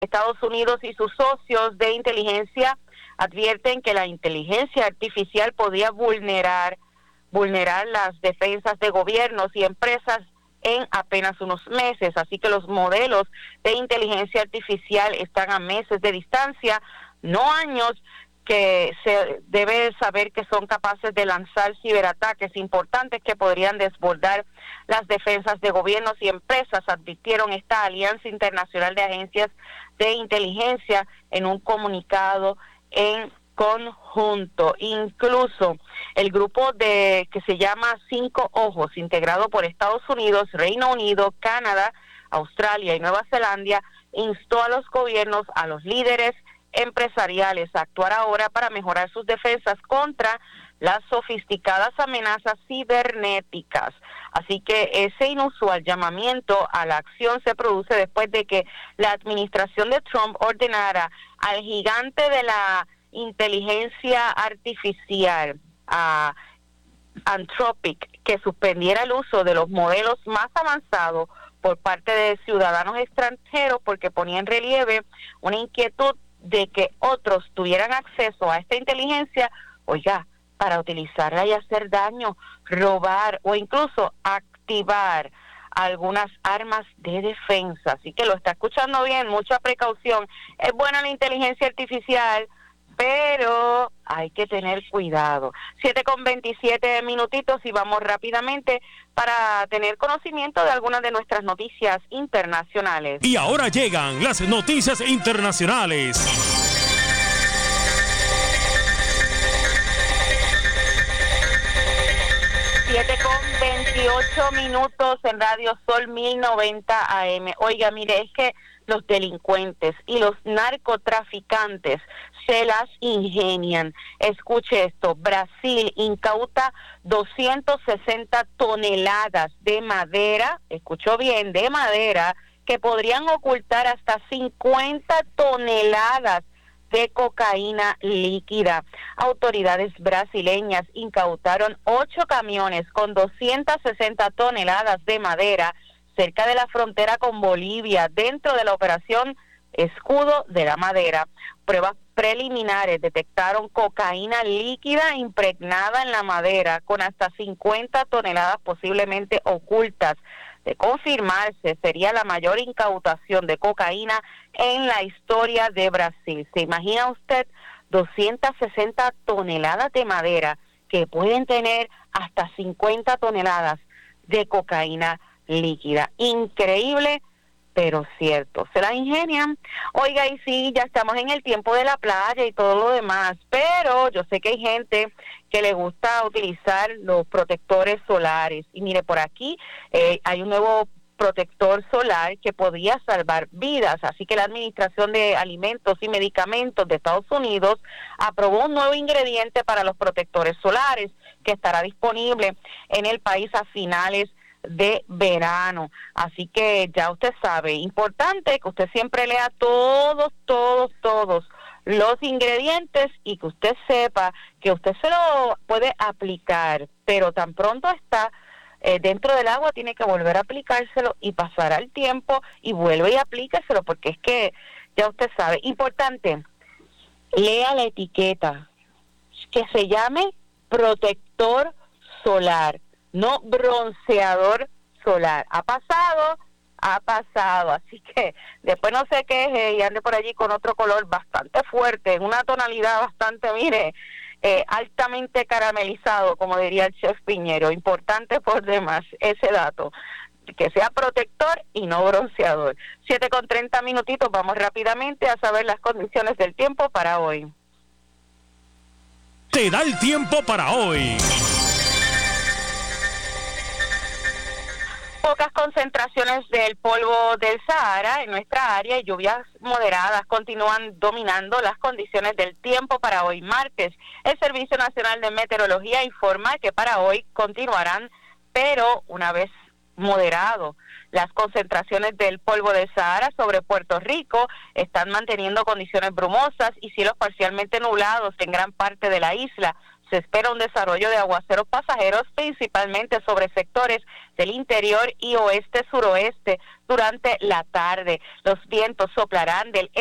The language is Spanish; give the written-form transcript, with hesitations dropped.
Estados Unidos y sus socios de inteligencia advierten que la inteligencia artificial podría vulnerar las defensas de gobiernos y empresas en apenas unos meses. Así que los modelos de inteligencia artificial están a meses de distancia, no años, que se debe saber que son capaces de lanzar ciberataques importantes que podrían desbordar las defensas de gobiernos y empresas, advirtieron esta Alianza Internacional de Agencias de Inteligencia en un comunicado en conjunto. Incluso el grupo que se llama Cinco Ojos, integrado por Estados Unidos, Reino Unido, Canadá, Australia y Nueva Zelanda, instó a los gobiernos, a los líderes empresariales a actuar ahora para mejorar sus defensas contra las sofisticadas amenazas cibernéticas. Así que ese inusual llamamiento a la acción se produce después de que la administración de Trump ordenara al gigante de la inteligencia artificial, a Anthropic, que suspendiera el uso de los modelos más avanzados por parte de ciudadanos extranjeros, porque ponía en relieve una inquietud de que otros tuvieran acceso a esta inteligencia, para utilizarla y hacer daño, robar o incluso activar algunas armas de defensa. Así que lo está escuchando bien, mucha precaución. Es buena la inteligencia artificial, pero hay que tener cuidado. 7:27 minutitos y vamos rápidamente para tener conocimiento de algunas de nuestras noticias internacionales. Y ahora llegan las noticias internacionales. Con 28 minutos en Radio Sol 1090 AM. Oiga, mire, es que los delincuentes y los narcotraficantes se las ingenian. Escuche esto, Brasil incauta 260 toneladas de madera, escuchó bien, de madera, que podrían ocultar hasta 50 toneladas de cocaína líquida. Autoridades brasileñas incautaron 8 camiones con 260 toneladas de madera cerca de la frontera con Bolivia, dentro de la operación Escudo de la Madera. Pruebas preliminares detectaron cocaína líquida impregnada en la madera con hasta 50 toneladas posiblemente ocultas. De confirmarse, sería la mayor incautación de cocaína en la historia de Brasil. ¿Se imagina usted 260 toneladas de madera que pueden tener hasta 50 toneladas de cocaína líquida? Increíble, pero cierto. Se la ingenian. Oiga, y sí, ya estamos en el tiempo de la playa y todo lo demás, pero yo sé que hay gente que le gusta utilizar los protectores solares. Y mire, por aquí hay un nuevo protector solar que podría salvar vidas. Así que la Administración de Alimentos y Medicamentos de Estados Unidos aprobó un nuevo ingrediente para los protectores solares que estará disponible en el país a finales de verano. Así que ya usted sabe, importante que usted siempre lea todos los ingredientes y que usted sepa que usted se lo puede aplicar, pero tan pronto está dentro del agua tiene que volver a aplicárselo y pasará el tiempo y vuelve y aplíqueselo, porque es que ya usted sabe. Importante, lea la etiqueta, que se llame protector solar, no bronceador solar. Ha pasado, así que después no se queje y ande por allí con otro color bastante fuerte, en una tonalidad bastante, altamente caramelizado, como diría el chef Piñero. Importante por demás ese dato, que sea protector y no bronceador. 7:30 minutitos, vamos rápidamente a saber las condiciones del tiempo para hoy. Te da el tiempo para hoy. Pocas concentraciones del polvo del Sahara en nuestra área y lluvias moderadas continúan dominando las condiciones del tiempo para hoy martes. El Servicio Nacional de Meteorología informa que para hoy continuarán, pero una vez moderado. Las concentraciones del polvo del Sahara sobre Puerto Rico están manteniendo condiciones brumosas y cielos parcialmente nublados en gran parte de la isla. Se espera un desarrollo de aguaceros pasajeros, principalmente sobre sectores del interior y oeste-suroeste durante la tarde. Los vientos soplarán del